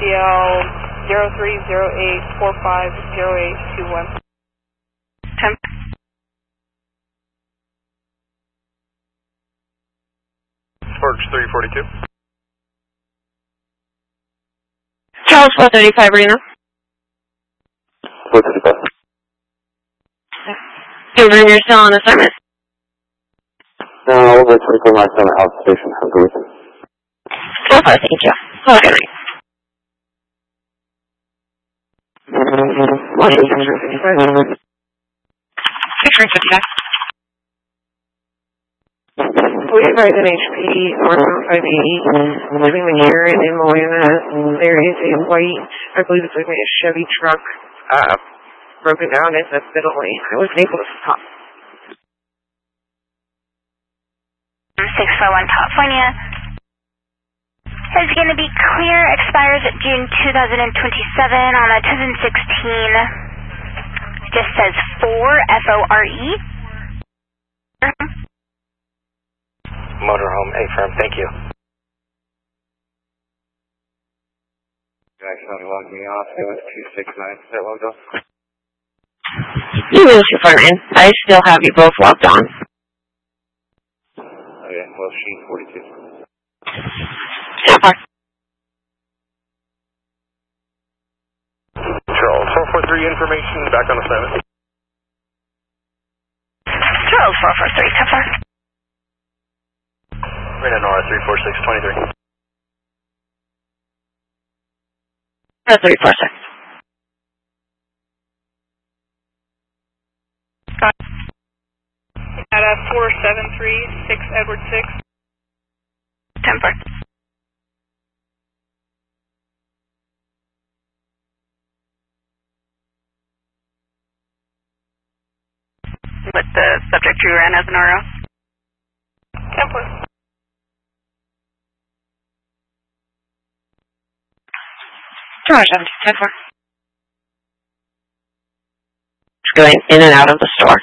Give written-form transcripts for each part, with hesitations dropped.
DCL 0308450821. 10. Sparks 342. Charles 435 Reno. 435. Children, you're still on assignment. No, over 24 miles on the outstation. Have a good weekend. So far, thank you. Have a good night. We advise an HP 158 living here in Moana. There is a white, I believe it's like a Chevy truck, broken down in the middle lane. I wasn't able to stop. 641 California. It's going to be clear, expires at June 2027 on a 2016. Just says 4, F-O-R-E. Motorhome A-firm, thank you. You accidentally logged me off. It was 269. Is that logged off? You will, you're fine. I still have you both logged on. Okay, well, sheet 42. So far. Charles 443 information, back on assignment. Charles 443, so far. Reno Nora 34623. 346. At 4736 Edward 6. 10-4. With the subject you ran as an RO? 10-4. George, 10-4. Just going in and out of the store.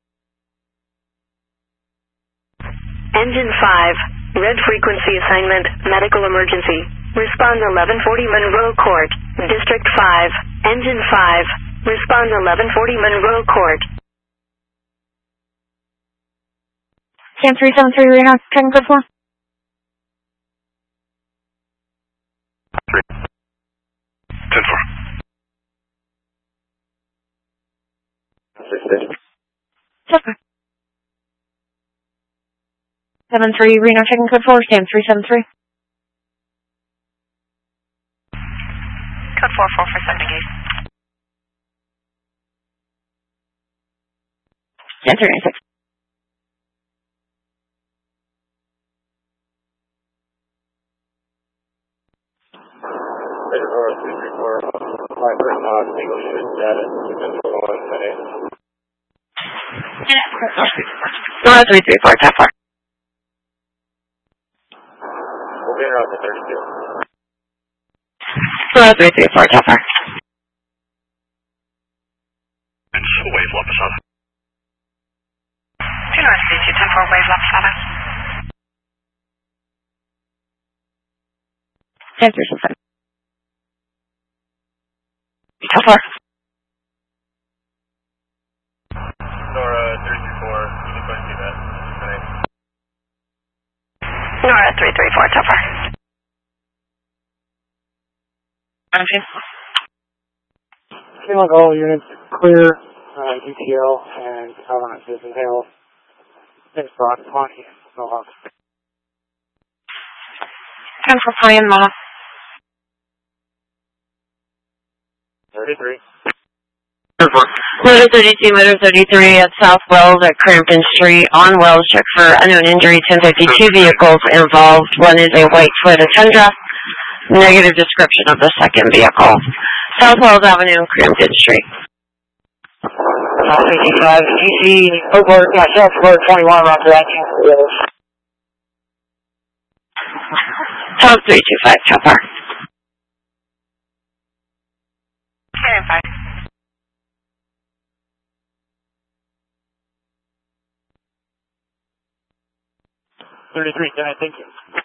Engine 5, red frequency assignment, medical emergency. Respond 1140 Monroe Court, District 5. Engine 5, respond 1140 Monroe Court. Cam 373 Reno, can go for? 10-4. 73 Reno, checking code 4, Cam 373. Code 44 for Sunday. Cam 396. Nora 334. My person on single unit status. Control 178. Nora 334, tap 4. We'll be around the 32. Nora 334, tap 4. And wave La Posada. 2 North 3210 wave La Posada. Cam 367. Tap 4. Nora 334, you can go and see that. Nora 334, so far. Seem like all units clear, DTL and Allen Citizen Hill. Thanks, Brock. Monty, Mohawk. 10 for Pine, Mona. 33. Motor 32, Motor 33 at South Wells at Crampton Street. On Wells, check for unknown injury. 1052 vehicles involved. One is a white Toyota Tundra. Negative description of the second vehicle. South Wells Avenue, Crampton Street. 55, GC, over, South Florida 21, roger that. South 325, chopper. 5. 33, can I thank you?